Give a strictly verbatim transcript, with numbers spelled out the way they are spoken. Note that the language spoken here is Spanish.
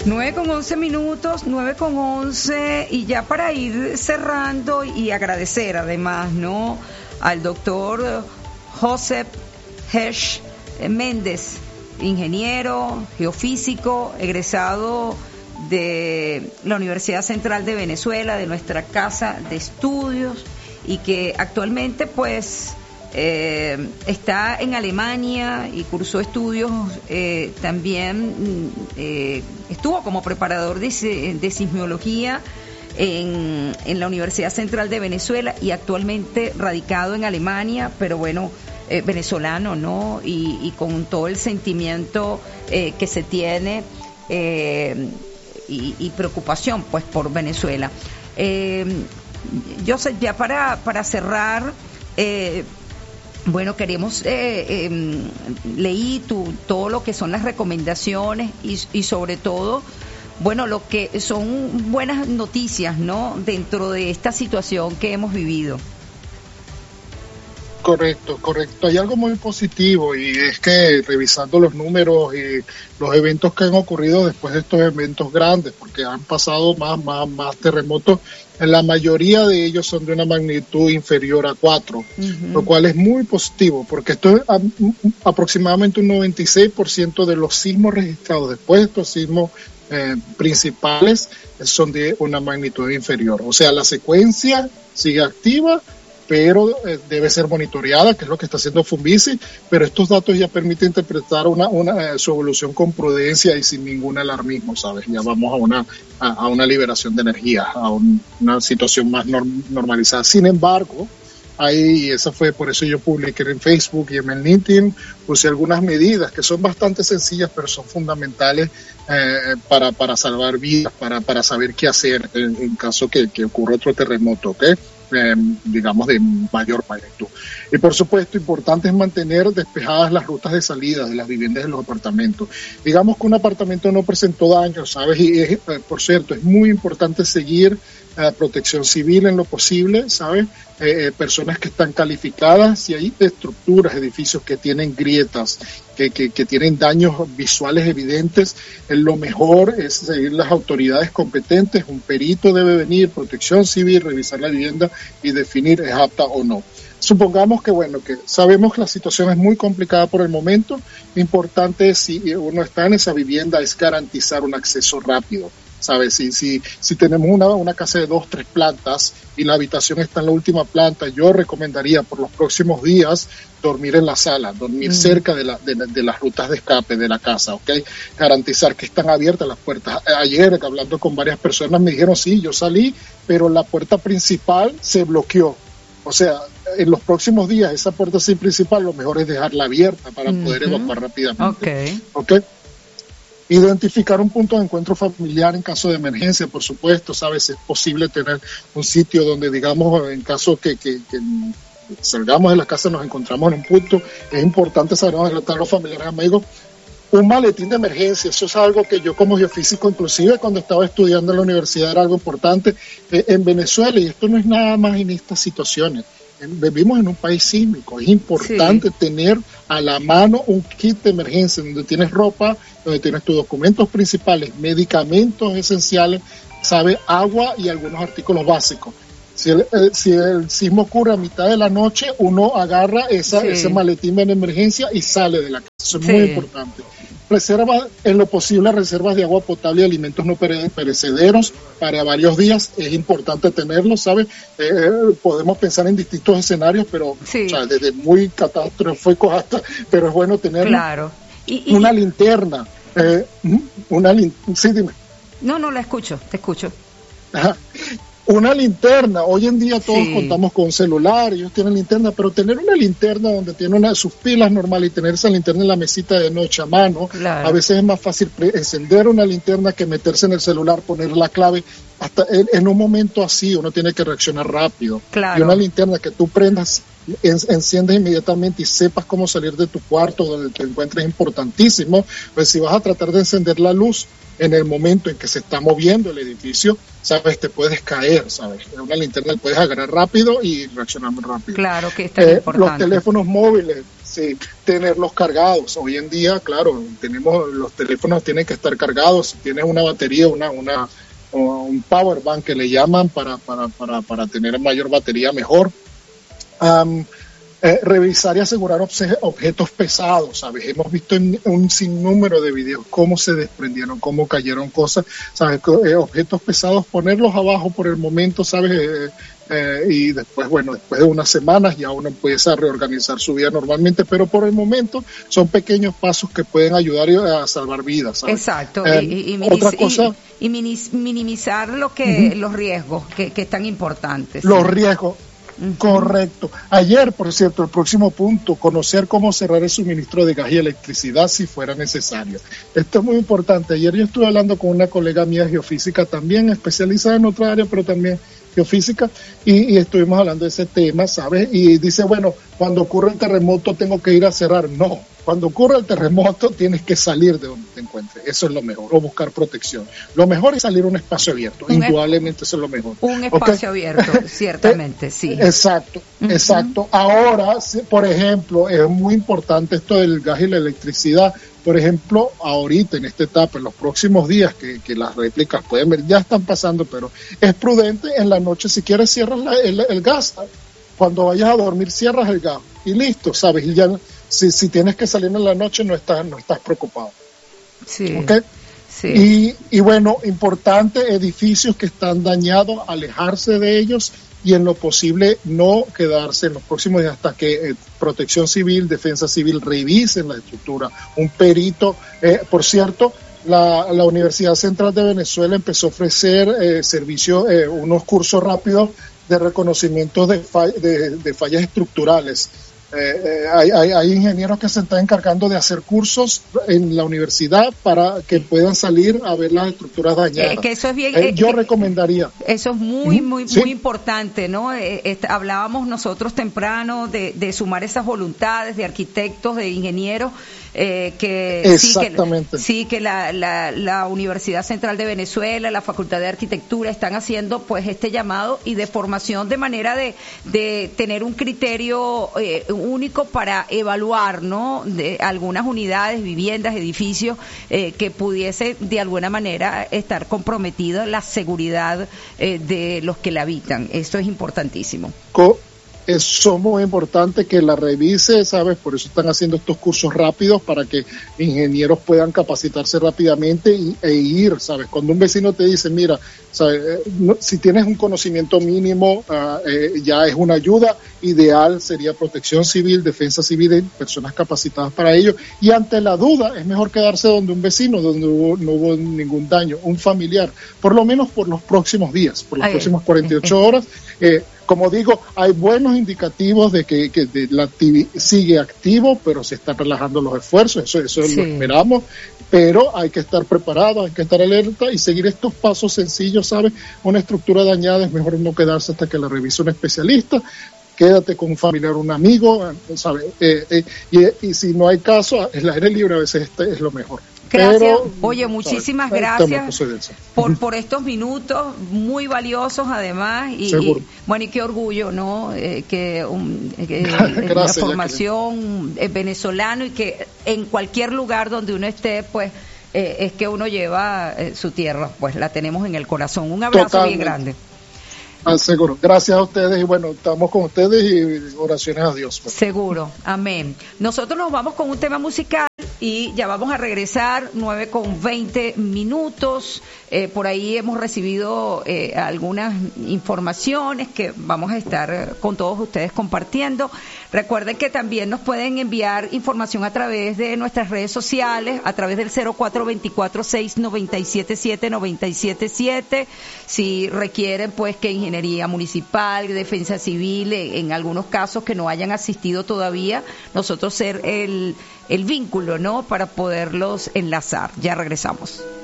nueve con once minutos, nueve con once, y ya para ir cerrando y agradecer además, ¿no?, al doctor Josep Hesch Méndez, ingeniero, geofísico, egresado de la Universidad Central de Venezuela, de nuestra casa de estudios, y que actualmente pues eh, está en Alemania y cursó estudios, eh, también eh, estuvo como preparador de, de sismología en, en la Universidad Central de Venezuela, y actualmente radicado en Alemania, pero bueno, eh, venezolano, ¿no? Y, y con todo el sentimiento eh, que se tiene eh, y, y preocupación pues por Venezuela. Eh, yo sé, ya para, para cerrar, eh, bueno, queremos, eh, eh, leí tu, todo lo que son las recomendaciones y, y sobre todo, bueno, lo que son buenas noticias, ¿no?, dentro de esta situación que hemos vivido. Correcto, correcto. Hay algo muy positivo, y es que revisando los números y los eventos que han ocurrido después de estos eventos grandes, porque han pasado más, más, más terremotos, la mayoría de ellos son de una magnitud inferior a cuatro, uh-huh. Lo cual es muy positivo, porque esto es a, aproximadamente un noventa y seis por ciento de los sismos registrados después de estos sismos eh, principales son de una magnitud inferior. O sea, la secuencia sigue activa, pero eh, debe ser monitoreada, que es lo que está haciendo Funvisi, pero estos datos ya permiten interpretar una, una eh, su evolución con prudencia y sin ningún alarmismo, ¿sabes? Ya vamos a una a, a una liberación de energía, a un, una situación más norm, normalizada. Sin embargo, ahí, y esa fue por eso yo publiqué en Facebook y en el LinkedIn, puse algunas medidas que son bastante sencillas, pero son fundamentales eh, para, para salvar vidas, para, para saber qué hacer en, en caso que, que ocurra otro terremoto, ¿ok? Eh, digamos de mayor magnitud. Y por supuesto, importante es mantener despejadas las rutas de salida de las viviendas y de los apartamentos. Digamos que un apartamento no presentó daño, ¿sabes? Y es, eh, por cierto, es muy importante seguir eh, protección civil en lo posible, ¿sabes? Eh, eh, personas que están calificadas, si hay estructuras, edificios que tienen grietas, que, que, que tienen daños visuales evidentes, eh, lo mejor es seguir las autoridades competentes. Un perito debe venir, protección civil, revisar la vivienda y definir es apta o no. Supongamos que, bueno, que sabemos que la situación es muy complicada por el momento. Importante, si uno está en esa vivienda, es garantizar un acceso rápido. ¿Sabes? Si, si, si tenemos una, una casa de dos, tres plantas y la habitación está en la última planta, yo recomendaría por los próximos días dormir en la sala, dormir mm. cerca de, la, de, de las rutas de escape de la casa, ¿ok? Garantizar que están abiertas las puertas. Ayer, hablando con varias personas, me dijeron, sí, yo salí, pero la puerta principal se bloqueó. O sea, en los próximos días, esa puerta sin principal, lo mejor es dejarla abierta para mm-hmm. poder evacuar rápidamente. Ok. ¿Ok? Identificar un punto de encuentro familiar en caso de emergencia, por supuesto, ¿sabes? Es posible tener un sitio donde, digamos, en caso que, que, que salgamos de la casa, nos encontramos en un punto, es importante saber dónde están los familiares y amigos. Un maletín de emergencia, eso es algo que yo como geofísico, inclusive cuando estaba estudiando en la universidad, era algo importante eh, en Venezuela, y esto no es nada más en estas situaciones. Vivimos en un país sísmico, es importante sí. tener a la mano un kit de emergencia donde tienes ropa, donde tienes tus documentos principales, medicamentos esenciales, sabe, agua y algunos artículos básicos. Si el, el, si el sismo ocurre a mitad de la noche, uno agarra esa, sí. ese maletín de emergencia y sale de la casa. Eso es sí. muy importante. Reserva, en lo posible, reservas de agua potable y alimentos no perecederos para varios días. Es importante tenerlos, ¿sabes? Eh, podemos pensar en distintos escenarios, pero sí. o sea, desde muy catastróficos hasta, pero es bueno tener claro. y, y, una linterna. Eh, una lin- sí, dime. No, no, la escucho, te escucho. Ajá. Una linterna, hoy en día todos sí. contamos con celular, ellos tienen linterna, pero tener una linterna donde tiene una, sus pilas normales y tener esa linterna en la mesita de noche a mano, claro. a veces es más fácil pre- encender una linterna que meterse en el celular, poner la clave, hasta en, en un momento así uno tiene que reaccionar rápido. Claro. Y una linterna que tú prendas, en, enciendes inmediatamente y sepas cómo salir de tu cuarto donde te encuentres es importantísimo, pues si vas a tratar de encender la luz, en el momento en que se está moviendo el edificio, sabes, te puedes caer, sabes, una linterna la puedes agarrar rápido y reaccionar muy rápido. Claro que está eh, importante. Los teléfonos móviles, sí, tenerlos cargados. Hoy en día, claro, tenemos los teléfonos tienen que estar cargados. Si tienes una batería, una una un power bank que le llaman para para para para tener mayor batería, mejor. Um, Eh, revisar y asegurar obje- objetos pesados, ¿sabes? Hemos visto en un sinnúmero de videos cómo se desprendieron, cómo cayeron cosas, ¿sabes? Eh, objetos pesados, ponerlos abajo por el momento, ¿sabes? Eh, eh, y después, bueno, después de unas semanas ya uno empieza a reorganizar su vida normalmente, pero por el momento son pequeños pasos que pueden ayudar a salvar vidas, ¿sabes? Exacto. Eh, y, y, y, otra cosa, y, y minimizar lo que, uh-huh. los riesgos que, que están importantes. Los ¿sí? riesgos. Correcto. Ayer, por cierto, el próximo punto, conocer cómo cerrar el suministro de gas y electricidad si fuera necesario. Esto es muy importante. Ayer yo estuve hablando con una colega mía de geofísica también, especializada en otra área, pero también geofísica, y, y estuvimos hablando de ese tema, ¿sabes? Y dice, bueno, cuando ocurre el terremoto tengo que ir a cerrar. No, cuando ocurre el terremoto tienes que salir de donde te encuentres. Eso es lo mejor, o buscar protección. Lo mejor es salir a un espacio abierto, un indudablemente eso es lo mejor. Un espacio ¿okay? abierto, ciertamente, sí. Exacto, uh-huh. exacto. Ahora, por ejemplo, es muy importante esto del gas y la electricidad. Por ejemplo, ahorita en esta etapa, en los próximos días que, que las réplicas pueden ver, ya están pasando, pero es prudente en la noche, si quieres cierras la, el, el gas, cuando vayas a dormir cierras el gas y listo, ¿sabes? Y ya si, si tienes que salir en la noche no estás, no estás preocupado. Sí. ¿Okay? Sí. Y, y bueno, importante, edificios que están dañados, alejarse de ellos y en lo posible no quedarse en los próximos días hasta que eh, Protección Civil, Defensa Civil revisen la estructura. Un perito, eh, por cierto, la, la Universidad Central de Venezuela empezó a ofrecer eh, servicios, eh, unos cursos rápidos de reconocimiento de, fall, de, de fallas estructurales. Eh, eh, hay, hay, hay ingenieros que se están encargando de hacer cursos en la universidad para que puedan salir a ver las estructuras dañadas. Eh, que eso es bien, eh, eh, yo eh, recomendaría. Eso es muy, muy, ¿Sí? muy importante, ¿no? Eh, eh, hablábamos nosotros temprano de, de sumar esas voluntades de arquitectos, de ingenieros, eh, que Exactamente. sí que, sí, que la, la, la Universidad Central de Venezuela, la Facultad de Arquitectura están haciendo pues este llamado y de formación de manera de, de tener un criterio eh, único para evaluar, ¿no? De algunas unidades, viviendas, edificios eh, que pudiese de alguna manera estar comprometida la seguridad eh, de los que la habitan. Esto es importantísimo. Co- Eso es muy importante que la revise, ¿sabes? Por eso están haciendo estos cursos rápidos para que ingenieros puedan capacitarse rápidamente y, e ir, ¿sabes? Cuando un vecino te dice, mira, ¿sabes? No, si tienes un conocimiento mínimo, uh, eh, ya es una ayuda. Ideal sería Protección Civil, Defensa Civil, y personas capacitadas para ello. Y ante la duda, es mejor quedarse donde un vecino, donde hubo, no hubo ningún daño, un familiar, por lo menos por los próximos días, por las Ay, próximas cuarenta y ocho horas. Eh, Como digo, hay buenos indicativos de que, que de la activi- sigue activo, pero se están relajando los esfuerzos, eso, eso sí. Lo esperamos, pero hay que estar preparados, hay que estar alerta y seguir estos pasos sencillos, ¿sabes? Una estructura dañada es mejor no quedarse hasta que la revise un especialista. Quédate con un familiar, un amigo, ¿sabes? Eh, eh, y, y si no hay caso, el aire libre a veces este es lo mejor. Gracias. Pero, Oye, muchísimas ¿sabes? gracias por por estos minutos muy valiosos además y, y bueno, y qué orgullo, ¿no? Eh, que, un, que gracias, una formación eh, venezolano y que en cualquier lugar donde uno esté, pues eh, es que uno lleva eh, su tierra, pues la tenemos en el corazón. Un abrazo Totalmente. Bien grande. Ah, seguro. Gracias a ustedes y bueno, estamos con ustedes y oraciones a Dios. Pues. Seguro. Amén. Nosotros nos vamos con un tema musical y ya vamos a regresar, nueve con veinte minutos. Eh, por ahí hemos recibido eh, algunas informaciones que vamos a estar eh, con todos ustedes compartiendo. Recuerden que también nos pueden enviar información a través de nuestras redes sociales, a través del cero cuatro dos cuatro seis nueve siete siete nueve siete siete. Si requieren, pues, que Ingeniería Municipal, Defensa Civil, en algunos casos que no hayan asistido todavía, nosotros ser el, el vínculo, ¿no?, para poderlos enlazar. Ya regresamos.